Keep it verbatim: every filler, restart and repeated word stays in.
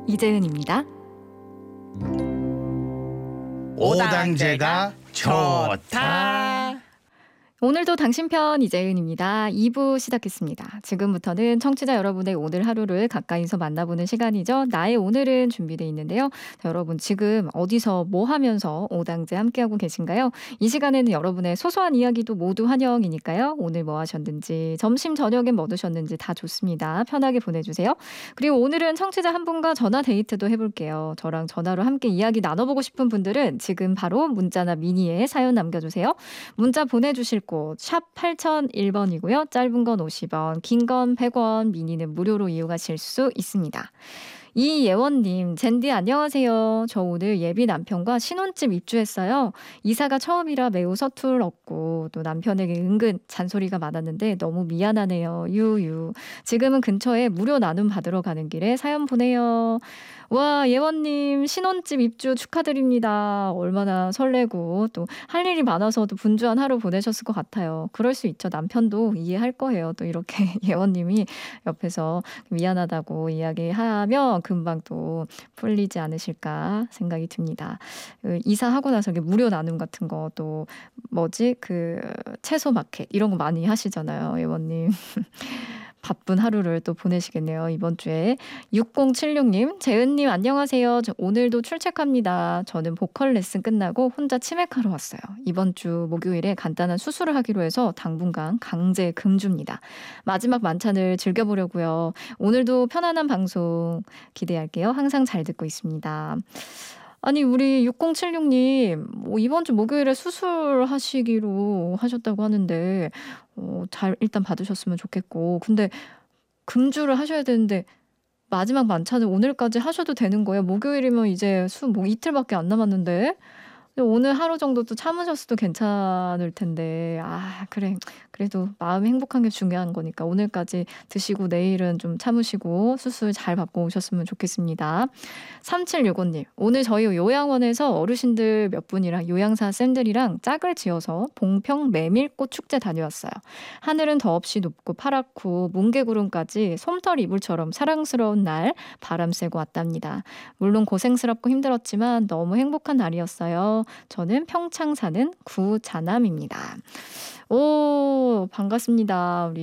이재은입니다. 오당제가 좋다. 오늘도 당신 편 이재은입니다. 이 부 시작했습니다. 지금부터는 청취자 여러분의 오늘 하루를 가까이서 만나보는 시간이죠. 나의 오늘은 준비되어 있는데요. 자, 여러분 지금 어디서 뭐 하면서 오당제 함께하고 계신가요? 이 시간에는 여러분의 소소한 이야기도 모두 환영이니까요. 오늘 뭐 하셨는지, 점심 저녁엔 뭐 드셨는지 다 좋습니다. 편하게 보내주세요. 그리고 오늘은 청취자 한 분과 전화 데이트도 해볼게요. 저랑 전화로 함께 이야기 나눠보고 싶은 분들은 지금 바로 문자나 미니에 사연 남겨주세요. 문자 보내주실 곳 샵 팔공공일 번이고요. 짧은 건 오십 원, 긴 건 백 원, 미니는 무료로 이용하실 수 있습니다. 이예원님, 젠디 안녕하세요. 저 오늘 예비 남편과 신혼집 입주했어요. 이사가 처음이라 매우 서툴렀고 또 남편에게 은근 잔소리가 많았는데 너무 미안하네요. 유유. 지금은 근처에 무료 나눔 받으러 가는 길에 사연 보내요. 와, 예원님 신혼집 입주 축하드립니다. 얼마나 설레고 또 할 일이 많아서도 분주한 하루 보내셨을 것 같아요. 그럴 수 있죠. 남편도 이해할 거예요. 또 이렇게 예원님이 옆에서 미안하다고 이야기하면 금방 또 풀리지 않으실까 생각이 듭니다. 이사하고 나서 무료 나눔 같은 거 또 뭐지 그 채소 마켓 이런 거 많이 하시잖아요. 예원님. 바쁜 하루를 또 보내시겠네요. 이번 주에. 육공칠육님, 재은님 안녕하세요. 저 오늘도 출첵합니다. 저는 보컬 레슨 끝나고 혼자 치맥하러 왔어요. 이번 주 목요일에 간단한 수술을 하기로 해서 당분간 강제 금주입니다. 마지막 만찬을 즐겨보려고요. 오늘도 편안한 방송 기대할게요. 항상 잘 듣고 있습니다. 아니 우리 육공칠육님 뭐 이번 주 목요일에 수술하시기로 하셨다고 하는데 어, 잘 일단 받으셨으면 좋겠고 근데 금주를 하셔야 되는데 마지막 만찬을 오늘까지 하셔도 되는 거예요? 목요일이면 이제 수 뭐 이틀밖에 안 남았는데 오늘 하루 정도 또 참으셨어도 괜찮을 텐데 아 그래 그래도 마음이 행복한 게 중요한 거니까 오늘까지 드시고 내일은 좀 참으시고 수술 잘 받고 오셨으면 좋겠습니다. 삼칠육오님 오늘 저희 요양원에서 어르신들 몇 분이랑 요양사 쌤들이랑 짝을 지어서 봉평 메밀꽃 축제 다녀왔어요. 하늘은 더없이 높고 파랗고 뭉게구름까지 솜털 이불처럼 사랑스러운 날 바람 쐬고 왔답니다. 물론 고생스럽고 힘들었지만 너무 행복한 날이었어요. 저는 평창 사는 구자남입니다. 오 반갑습니다. 우리